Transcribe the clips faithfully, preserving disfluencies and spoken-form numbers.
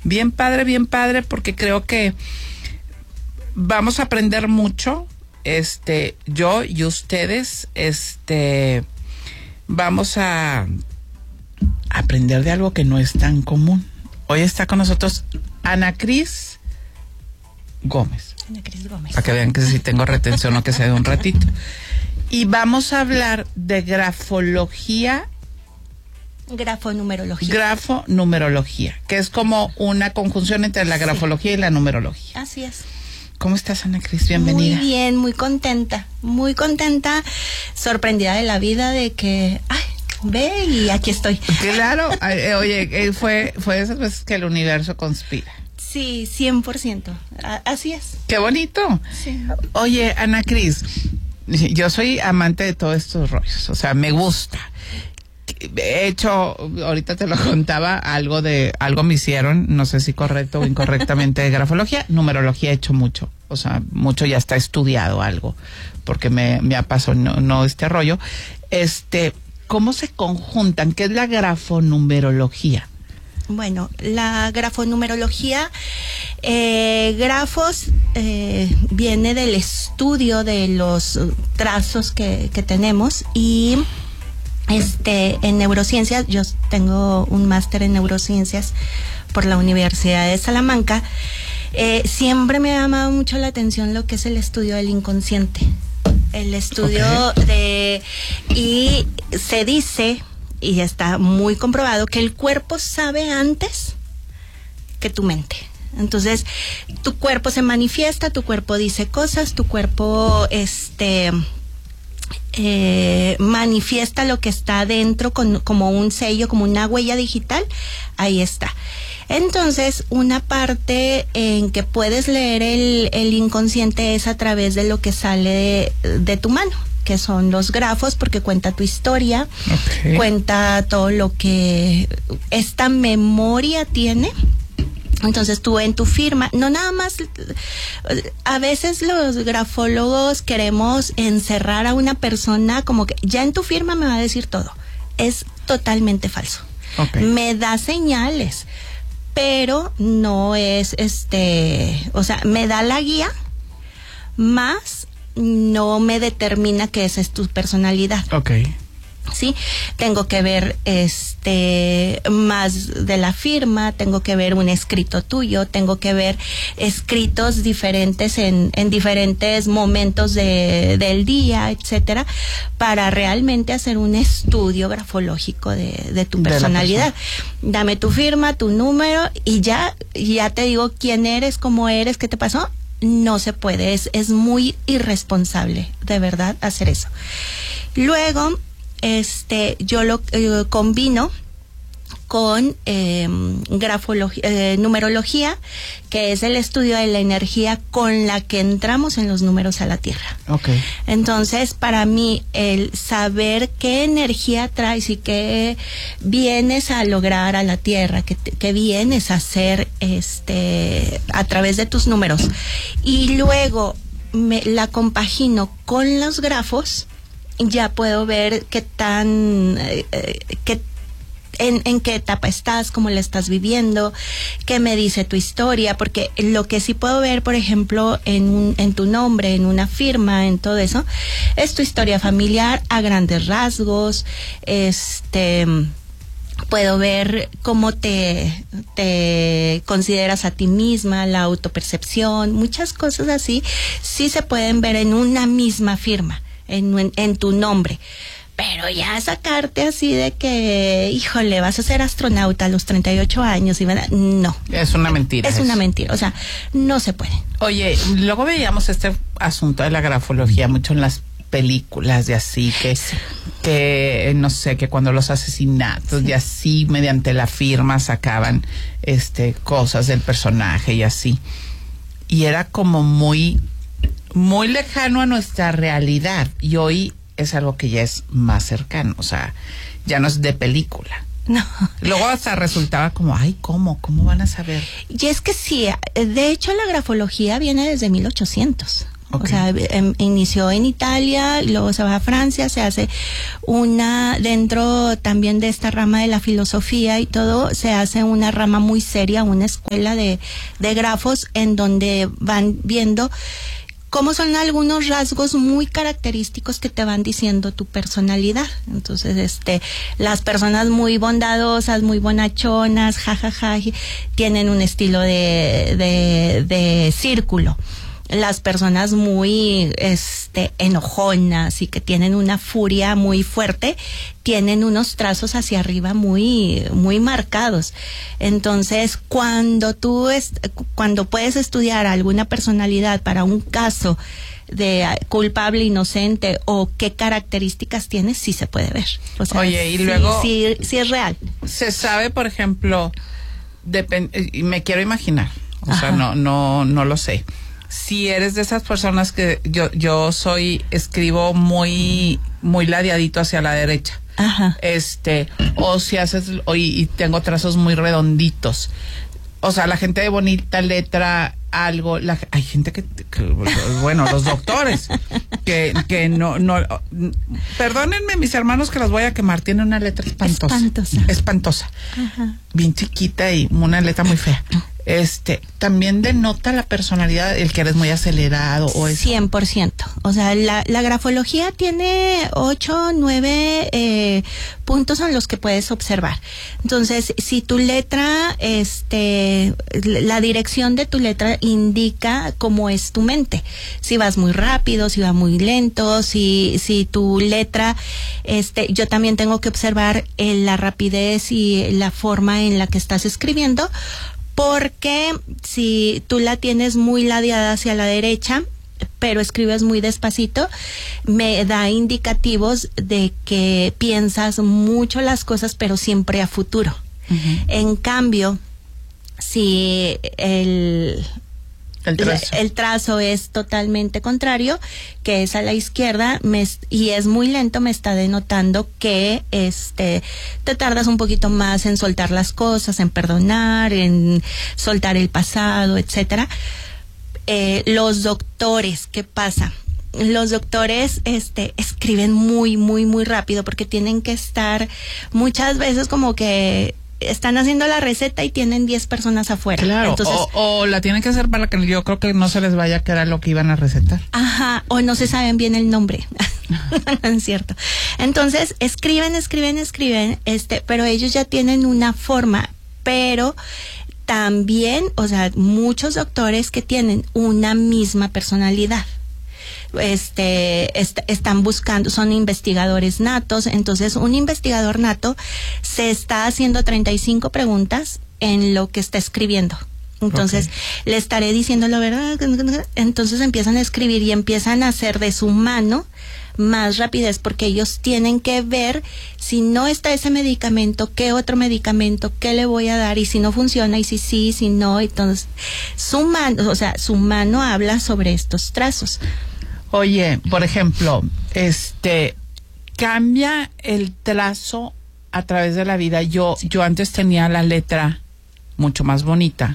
bien padre, bien padre, porque creo que vamos a aprender mucho, este, yo y ustedes, este, vamos a aprender de algo que no es tan común. Hoy está con nosotros Ana Cris Gómez. Ana Cris Gómez. Para que vean que sí tengo retención o que sea de un ratito. Y vamos a hablar de grafología. Grafonumerología. Grafonumerología, que es como una conjunción entre la grafología sí. y la numerología. Así es. ¿Cómo estás, Ana Cris? Bienvenida. Muy bien, muy contenta, muy contenta, sorprendida de la vida de que, ay, ve y aquí estoy. Claro, oye, fue, fue esas veces que el universo conspira. Sí, cien por ciento, así es. ¡Qué bonito! Sí. Oye, Ana Cris, yo soy amante de todos estos rollos, o sea, me gusta. He hecho, ahorita te lo contaba, algo de, algo me hicieron, no sé si correcto o incorrectamente, de grafología. Numerología he hecho mucho, o sea, mucho ya está estudiado algo, porque me, me apasionó no, este rollo. Este, ¿cómo se conjuntan? ¿Qué es la grafonumerología? Bueno, la grafonumerología, eh, grafos, eh, viene del estudio de los trazos que, que tenemos y... Este, en neurociencias, yo tengo un máster en neurociencias por la Universidad de Salamanca. Eh, siempre me ha llamado mucho la atención lo que es el estudio del inconsciente. El estudio okay. de... Y se dice, y está muy comprobado, que el cuerpo sabe antes que tu mente. Entonces, tu cuerpo se manifiesta, tu cuerpo dice cosas, tu cuerpo, este... Eh, manifiesta lo que está dentro con, como un sello, como una huella digital, ahí está. Entonces, una parte en que puedes leer el, el inconsciente es a través de lo que sale de, de tu mano, que son los grafos, porque cuenta tu historia, okay. cuenta todo lo que esta memoria tiene. Entonces tú en tu firma, no nada más, a veces los grafólogos queremos encerrar a una persona como que ya en tu firma me va a decir todo. Es totalmente falso. Okay. Me da señales, pero no es este, o sea, me da la guía, más no me determina que esa es tu personalidad. Okay. Sí, tengo que ver este más de la firma, tengo que ver un escrito tuyo, tengo que ver escritos diferentes en, en diferentes momentos de, del día, etcétera, para realmente hacer un estudio grafológico de, de tu personalidad. De Dame tu firma, tu número y ya, ya te digo quién eres, cómo eres, qué te pasó. No se puede, es, es muy irresponsable, de verdad, hacer eso. Luego, Este, yo lo eh, combino con eh, grafología, eh, numerología, que es el estudio de la energía con la que entramos en los números a la Tierra. Okay. Entonces, para mí, el saber qué energía traes y qué vienes a lograr a la Tierra, qué, qué vienes a hacer este, a través de tus números, y luego me la compagino con los grafos, ya puedo ver qué tan, eh, qué, en, en qué etapa estás, cómo la estás viviendo, qué me dice tu historia, porque lo que sí puedo ver, por ejemplo, en, un, en tu nombre, en una firma, en todo eso, es tu historia familiar a grandes rasgos, este... Puedo ver cómo te, te consideras a ti misma, la autopercepción, muchas cosas así, sí se pueden ver en una misma firma. En, en, en tu nombre, pero ya sacarte así de que, híjole, vas a ser astronauta a los treinta y ocho años y van a, no. Es una mentira. Es eso. Una mentira, o sea, no se puede. Oye, luego veíamos este asunto de la grafología mucho en las películas de así, que, sí. que no sé, que cuando los asesinatos sí. y así, mediante la firma sacaban este cosas del personaje y así. Y era como muy... muy lejano a nuestra realidad, y hoy es algo que ya es más cercano, o sea, ya no es de película. No. Luego hasta resultaba como, ay, ¿cómo? ¿Cómo van a saber? Y es que sí, de hecho la grafología viene desde mil ochocientos. Okay. O sea, em, inició en Italia, luego se va a Francia, se hace una, dentro también de esta rama de la filosofía y todo, se hace una rama muy seria, una escuela de, de grafos en donde van viendo cómo son algunos rasgos muy característicos que te van diciendo tu personalidad. Entonces, este, las personas muy bondadosas, muy bonachonas, jajaja, tienen un estilo de, de, de círculo. Las personas muy este enojonas y que tienen una furia muy fuerte tienen unos trazos hacia arriba muy muy marcados. Entonces, cuando tú es, cuando puedes estudiar alguna personalidad para un caso de culpable, inocente o qué características tiene, sí se puede ver. O sea, oye, y sí, luego sí, sí es real. Se sabe, por ejemplo, depend- y me quiero imaginar, o Ajá. sea, no no no lo sé. Si eres de esas personas que yo yo soy, escribo muy muy ladeadito hacia la derecha. Ajá. Este, o si haces, o, y tengo trazos muy redonditos. O sea, la gente de bonita letra, algo, la, hay gente que, que, bueno, los doctores, que, que no, no, perdónenme mis hermanos que los voy a quemar, tiene una letra espantosa. Espantosa. Espantosa. Ajá. Bien chiquita y una letra muy fea. Este, también denota la personalidad, el que eres muy acelerado o eso. cien por ciento. O sea, la, la grafología tiene ocho, nueve eh, puntos son los que puedes observar. Entonces, si tu letra, este, la dirección de tu letra indica cómo es tu mente. Si vas muy rápido, si vas muy lento, si, si tu letra, este, yo también tengo que observar eh, la rapidez y la forma en la que estás escribiendo. Porque si tú la tienes muy ladeada hacia la derecha, pero escribes muy despacito, me da indicativos de que piensas mucho las cosas, pero siempre a futuro. Uh-huh. En cambio, si el... El trazo. el trazo es totalmente contrario, que es a la izquierda, me, y es muy lento, me está denotando que este te tardas un poquito más en soltar las cosas, en perdonar, en soltar el pasado, etcétera. Eh, los doctores, ¿qué pasa? Los doctores este escriben muy, muy, muy rápido porque tienen que estar muchas veces como que están haciendo la receta y tienen diez personas afuera. Claro, entonces, o, o la tienen que hacer para que yo creo que no se les vaya que era lo que iban a recetar. Ajá, o no se saben bien el nombre. No es cierto. Entonces, escriben, escriben, escriben, este, pero ellos ya tienen una forma, pero también, o sea, muchos doctores que tienen una misma personalidad. Este est- están buscando, son investigadores natos. Entonces un investigador nato se está haciendo treinta y cinco preguntas en lo que está escribiendo. Entonces okay. le estaré diciendo la verdad, entonces empiezan a escribir y empiezan a hacer de su mano más rapidez, porque ellos tienen que ver si no está ese medicamento, qué otro medicamento, qué le voy a dar, y si no funciona, y si sí, si no. Entonces su mano, o sea, su mano habla sobre estos trazos. Oye, por ejemplo, este, cambia el trazo a través de la vida. Yo, sí. yo antes tenía la letra mucho más bonita.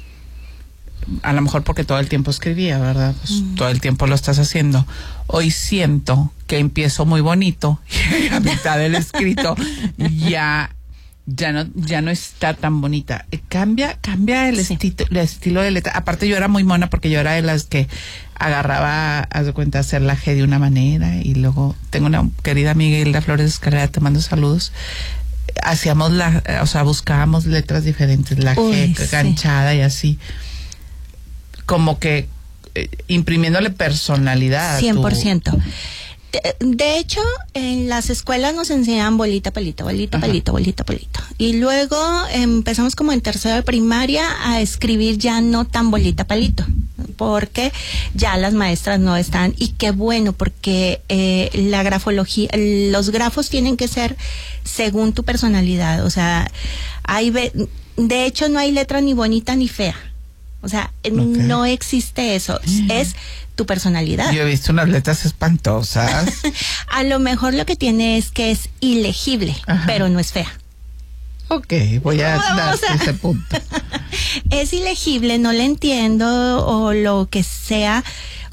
A lo mejor porque todo el tiempo escribía, ¿verdad? Pues mm. todo el tiempo lo estás haciendo. Hoy siento que empiezo muy bonito y a mitad del escrito ya ya no ya no está tan bonita. Cambia cambia el, sí. estilo, el estilo de letra. Aparte yo era muy mona porque yo era de las que agarraba, haz de cuenta, hacer la G de una manera, y luego tengo una querida amiga, Hilda Flores Escalera, te mando saludos. Hacíamos la, o sea, buscábamos letras diferentes, la Uy, G ganchada sí. y así. Como que eh, imprimiéndole personalidad. cien por ciento. Tu... De, de hecho, en las escuelas nos enseñan bolita, palito, bolita, Ajá. palito, bolita, palito. Y luego empezamos como en tercero de primaria a escribir ya no tan bolita, palito, porque ya las maestras no están. Y qué bueno, porque eh, la grafología, los grafos tienen que ser según tu personalidad. O sea, hay de hecho no hay letra ni bonita ni fea. O sea, okay. no existe eso. Es tu personalidad. Yo he visto unas letras espantosas. A lo mejor lo que tiene es que es ilegible, Ajá. pero no es fea. Ok, voy a dar ese punto. Es ilegible, no le entiendo o lo que sea,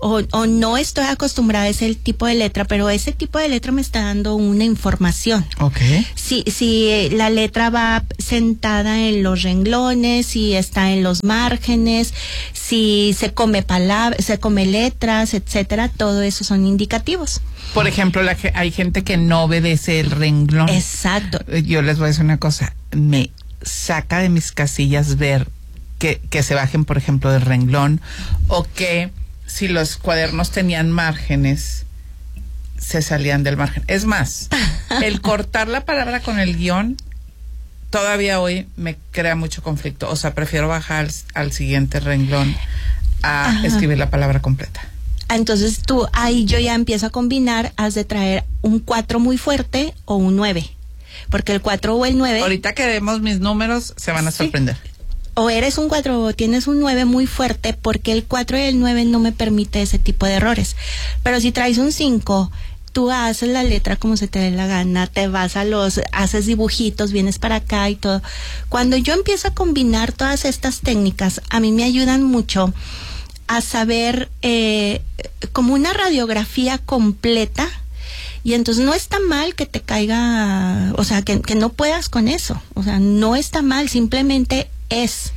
o, o no estoy acostumbrada a ese tipo de letra, pero ese tipo de letra me está dando una información. Okay. Si, si la letra va sentada en los renglones, si está en los márgenes, si se come palabras, se come letras, etcétera, todo eso son indicativos. Por ejemplo, la, hay gente que no obedece el renglón. Exacto. Yo les voy a decir una cosa, me saca de mis casillas ver que, que se bajen, por ejemplo, del renglón, o que si los cuadernos tenían márgenes, se salían del margen. Es más, el cortar la palabra con el guión, todavía hoy me crea mucho conflicto. O sea, prefiero bajar al, al siguiente renglón a Ajá. escribir la palabra completa. Entonces tú, ahí yo ya empiezo a combinar, has de traer un cuatro muy fuerte o un nueve. Porque el cuatro o el nueve... Ahorita que vemos mis números, se van a sorprender. Sí. O eres un cuatro o tienes un nueve muy fuerte, porque el cuatro y el nueve no me permite ese tipo de errores. Pero si traes un cinco, tú haces la letra como se te dé la gana, te vas a los, haces dibujitos, vienes para acá y todo. Cuando yo empiezo a combinar todas estas técnicas, a mí me ayudan mucho a saber eh, como una radiografía completa. Y entonces no está mal que te caiga, o sea, que, que no puedas con eso. O sea, no está mal, simplemente es.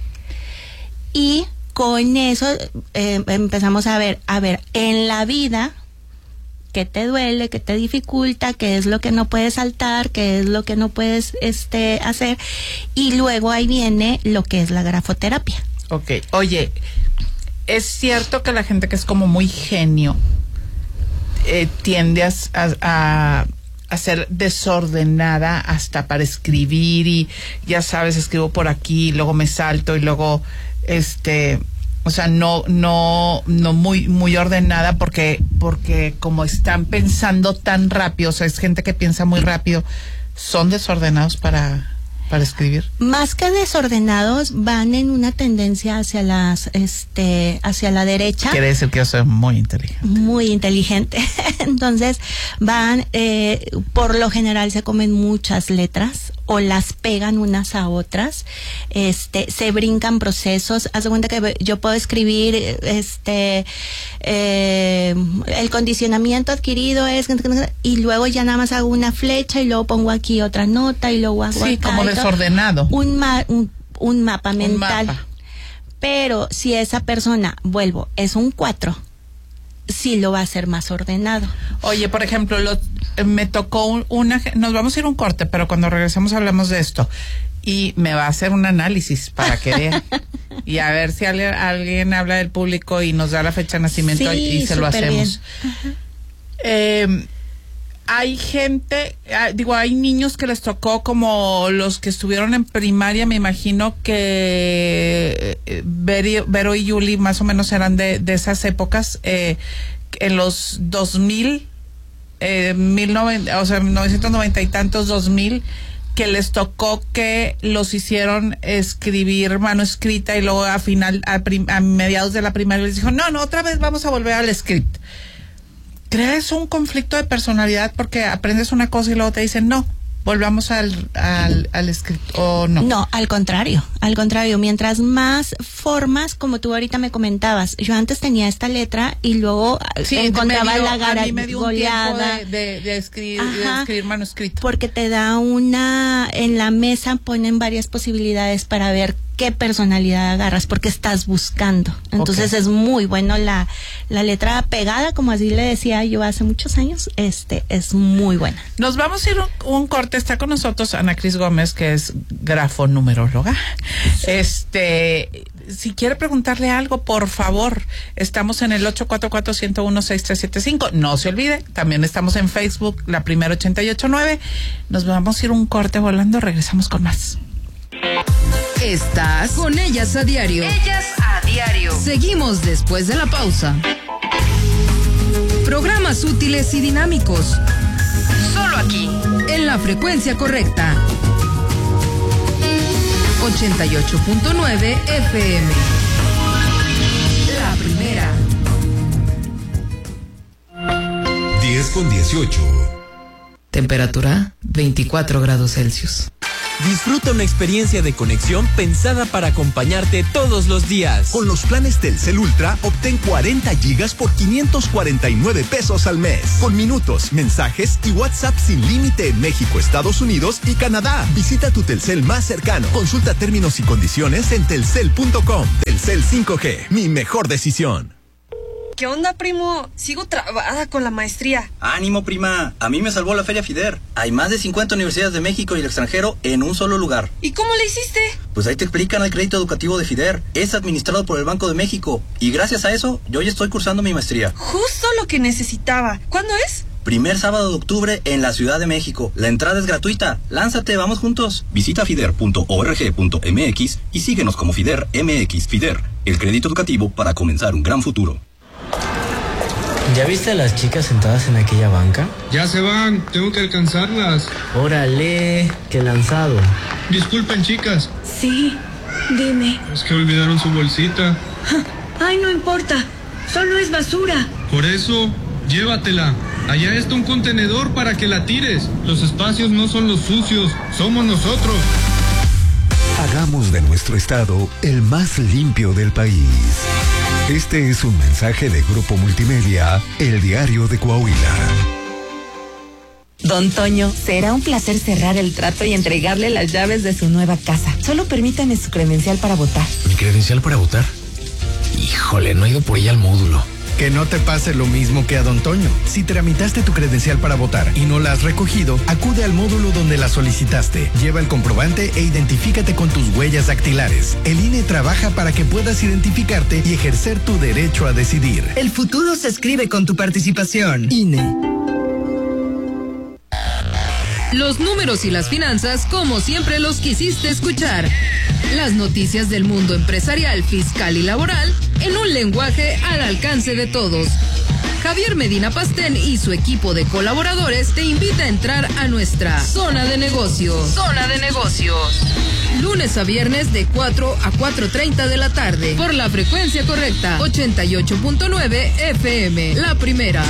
Y con eso eh, empezamos a ver, a ver, en la vida, qué te duele, qué te dificulta, qué es lo que no puedes saltar, qué es lo que no puedes este hacer. Y luego ahí viene lo que es la grafoterapia. Ok, oye, es cierto que la gente que es como muy genio, Eh, tiende a, a, a ser desordenada hasta para escribir, y ya sabes, escribo por aquí, y luego me salto y luego este, o sea, no no no muy muy ordenada, porque porque como están pensando tan rápido, o sea, es gente que piensa muy rápido, son desordenados para para escribir. Más que desordenados, van en una tendencia hacia las este hacia la derecha. Quiere decir que yo soy muy inteligente. Muy inteligente. Entonces van eh, por lo general se comen muchas letras o las pegan unas a otras, este se brincan procesos. Haz de cuenta que yo puedo escribir este eh, el condicionamiento adquirido es, y luego ya nada más hago una flecha y luego pongo aquí otra nota y luego hago sí, acá, como desordenado. Un, ma un, un mapa mental. Un mapa. Pero si esa persona, vuelvo, es un cuatro, sí lo va a hacer más ordenado. Oye, por ejemplo, lo, me tocó un, una... Nos vamos a ir a un corte, pero cuando regresemos hablamos de esto. Y me va a hacer un análisis para que vean. Y a ver si alguien, alguien habla del público y nos da la fecha de nacimiento, sí, y se lo hacemos. Eh, hay gente, digo, hay niños que les tocó, como los que estuvieron en primaria, me imagino que eh, Vero, Vero y Yuli más o menos eran de, de esas épocas, eh, en los dos mil, eh, mil noventa, o sea, mil novecientos noventa y tantos, dos mil, que les tocó que los hicieron escribir mano escrita, y luego a final, a, prim, a mediados de la primaria les dijo, no, no, otra vez vamos a volver al script. ¿Crees un conflicto de personalidad porque aprendes una cosa y luego te dicen, no, volvamos al, al, al script, o no? No, al contrario, al contrario, mientras más formas, como tú ahorita me comentabas, yo antes tenía esta letra y luego sí, encontraba dio, la garagoleada de, de, de, escribir, de escribir manuscrito. Porque te da una, en la mesa ponen varias posibilidades para ver qué personalidad agarras, porque estás buscando. Entonces okay. Es muy bueno la, la letra pegada, como así le decía yo hace muchos años, este es muy buena. Nos vamos a ir un, un corte. Está con nosotros Ana Cris Gómez, que es grafonumeróloga. Este, si quiere preguntarle algo, por favor, estamos en el ocho cuatro cuatro, uno cero uno, seis tres siete cinco. No se olvide, también estamos en Facebook, La Primera ochenta y ocho nueve. Nos vamos a ir un corte volando, regresamos con más. Estás con Ellas a Diario. Ellas a Diario. Seguimos después de la pausa. Programas útiles y dinámicos. Solo aquí, en la frecuencia correcta. ochenta y ocho punto nueve F M. La Primera. diez con dieciocho. Temperatura veinticuatro grados Celsius. Disfruta una experiencia de conexión pensada para acompañarte todos los días. Con los planes Telcel Ultra, obtén cuarenta gigas por quinientos cuarenta y nueve pesos al mes. Con minutos, mensajes y WhatsApp sin límite en México, Estados Unidos y Canadá. Visita tu Telcel más cercano. Consulta términos y condiciones en telcel punto com. Telcel cinco G, mi mejor decisión. ¿Qué onda, primo? Sigo trabada con la maestría. Ánimo, prima. A mí me salvó la Feria FIDER. Hay más de cincuenta universidades de México y el extranjero en un solo lugar. ¿Y cómo le hiciste? Pues ahí te explican el crédito educativo de FIDER. Es administrado por el Banco de México. Y gracias a eso, yo ya estoy cursando mi maestría. Justo lo que necesitaba. ¿Cuándo es? Primer sábado de octubre en la Ciudad de México. La entrada es gratuita. Lánzate, vamos juntos. Visita fider punto org punto mx y síguenos como FIDER M X. FIDER, el crédito educativo para comenzar un gran futuro. ¿Ya viste a las chicas sentadas en aquella banca? Ya se van, tengo que alcanzarlas. Órale, qué lanzado. Disculpen, chicas. Sí, dime. Es que olvidaron su bolsita. Ay, no importa, solo es basura. Por eso, llévatela. Allá está un contenedor para que la tires. Los espacios no son los sucios, somos nosotros. Hagamos de nuestro estado el más limpio del país. Este es un mensaje de Grupo Multimedia, El Diario de Coahuila. Don Toño, será un placer cerrar el trato y entregarle las llaves de su nueva casa. Solo permítame su credencial para votar. ¿Mi credencial para votar? Híjole, no he ido por ella al módulo. Que no te pase lo mismo que a Don Toño. Si tramitaste tu credencial para votar y no la has recogido, acude al módulo donde la solicitaste. Lleva el comprobante e identifícate con tus huellas dactilares. El I N E trabaja para que puedas identificarte y ejercer tu derecho a decidir. El futuro se escribe con tu participación. I N E. Los números y las finanzas como siempre los quisiste escuchar. Las noticias del mundo empresarial, fiscal y laboral en un lenguaje al alcance de todos. Javier Medina Pastén y su equipo de colaboradores te invita a entrar a nuestra Zona de Negocios. Zona de Negocios. Lunes a viernes de cuatro a cuatro treinta de la tarde por la frecuencia correcta ochenta y ocho punto nueve F M, la primera.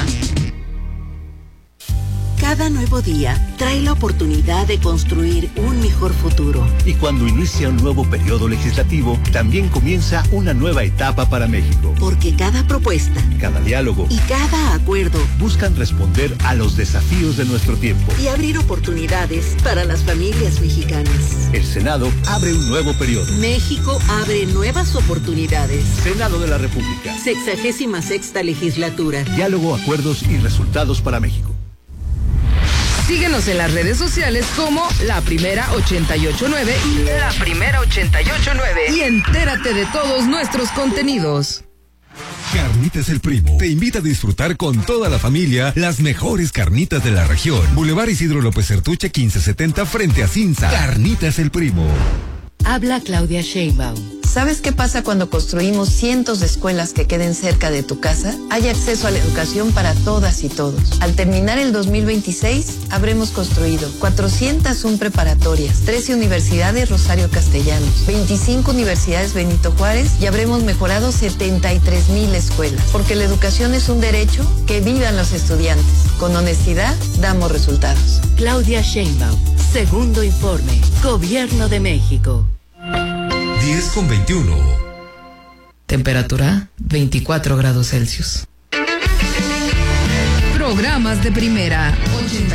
Cada nuevo día trae la oportunidad de construir un mejor futuro. Y cuando inicia un nuevo periodo legislativo, también comienza una nueva etapa para México. Porque cada propuesta, cada diálogo y cada acuerdo buscan responder a los desafíos de nuestro tiempo y abrir oportunidades para las familias mexicanas. El Senado abre un nuevo periodo. México abre nuevas oportunidades. Senado de la República. Sexagésima sexta legislatura. Diálogo, acuerdos y resultados para México. Síguenos en las redes sociales como La Primera ochenta y ocho nueve y La Primera ochenta y ocho nueve y entérate de todos nuestros contenidos. Carnitas El Primo te invita a disfrutar con toda la familia las mejores carnitas de la región. Boulevard Isidro López Sertuche quince setenta frente a Cinza. Carnitas El Primo. Habla Claudia Sheinbaum. ¿Sabes qué pasa cuando construimos cientos de escuelas que queden cerca de tu casa? Hay acceso a la educación para todas y todos. Al terminar el dos mil veintiséis, habremos construido cuatrocientas una preparatorias, trece universidades Rosario Castellanos, veinticinco universidades Benito Juárez y habremos mejorado setenta y tres mil escuelas. Porque la educación es un derecho, que vivan los estudiantes. Con honestidad, damos resultados. Claudia Sheinbaum, segundo informe, Gobierno de México. diez con veintiuno. Temperatura veinticuatro grados Celsius. Programas de primera ochenta